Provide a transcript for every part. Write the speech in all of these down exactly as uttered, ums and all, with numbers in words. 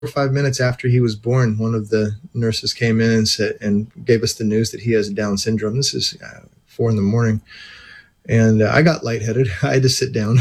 or five minutes after he was born, one of the nurses came in and said and gave us the news that he has Down syndrome. This is uh, four in the morning, and uh, I got lightheaded. I had to sit down.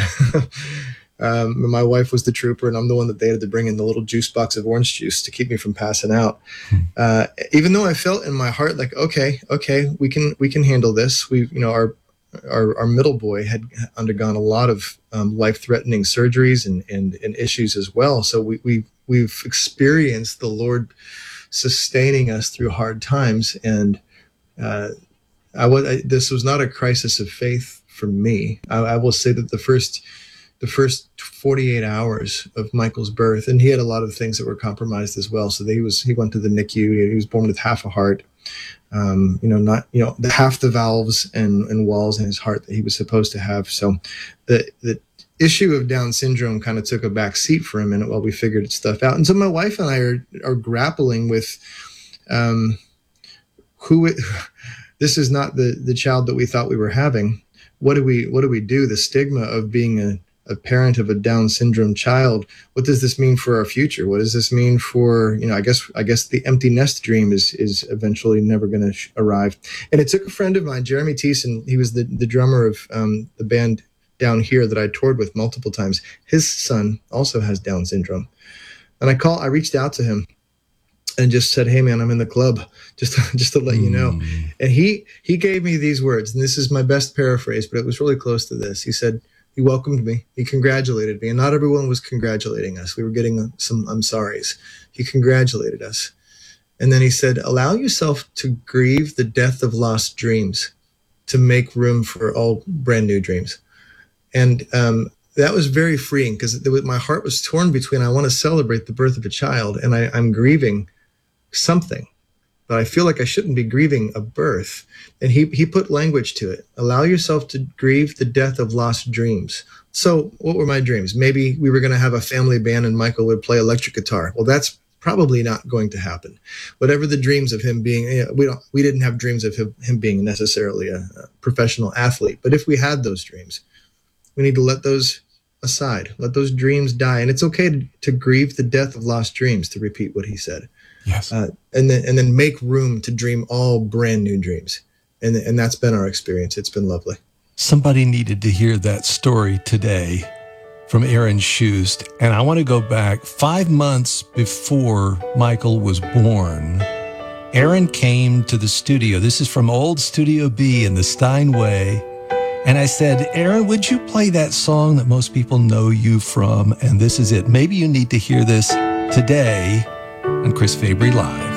um, my wife was the trooper, and I'm the one that they had to bring in the little juice box of orange juice to keep me from passing out. Uh, even though I felt in my heart like, okay, okay, we can we can handle this. We, you know, our our, our middle boy had undergone a lot of um, life-threatening surgeries and, and and issues as well. So we we we've experienced the Lord sustaining us through hard times, and uh, I was I, this was not a crisis of faith for me. I, I will say that the first the first forty-eight hours of Michael's birth, and he had a lot of things that were compromised as well. So he was he went to the N I C U. He was born with half a heart. Um, you know, not, you know, the, half the valves and, and walls in his heart that he was supposed to have. So the, the issue of Down syndrome kind of took a back seat for a minute while we figured stuff out. And so my wife and I are, are grappling with, um, who, it, this is not the, the child that we thought we were having. What do we, what do we do? The stigma of being a, a parent of a Down syndrome child. What does this mean for our future? What does this mean for, you know, I guess, I guess the empty nest dream is, is eventually never going to sh- arrive. And it took a friend of mine, Jeremy Thiessen. He was the, the drummer of um, the band down here that I toured with multiple times. His son also has Down syndrome. And I call, I reached out to him and just said, hey man, I'm in the club, just, just to let mm. you know. And he, he gave me these words, and this is my best paraphrase, but it was really close to this. He said, he welcomed me. He congratulated me. And not everyone was congratulating us. We were getting some I'm sorries. He congratulated us. And then he said, allow yourself to grieve the death of lost dreams to make room for all brand new dreams. And um, that was very freeing, because my heart was torn between, I want to celebrate the birth of a child, and I, I'm grieving something. But I feel like I shouldn't be grieving a birth. And he, he put language to it. Allow yourself to grieve the death of lost dreams. So what were my dreams? Maybe we were going to have a family band and Michael would play electric guitar. Well, that's probably not going to happen. Whatever the dreams of him being, you know, we don't, we didn't have dreams of him, him being necessarily a, a professional athlete. But if we had those dreams, we need to let those aside, let those dreams die. And it's okay to, to grieve the death of lost dreams, to repeat what he said. Yes. Uh, and then and then make room to dream all brand new dreams. And and that's been our experience. It's been lovely. Somebody needed to hear that story today from Aaron Shust. And I want to go back five months before Michael was born. Aaron came to the studio. This is from old Studio B in the Steinway. And I said, Aaron, would you play that song that most people know you from? And this is it. Maybe you need to hear this today on Chris Fabry Live.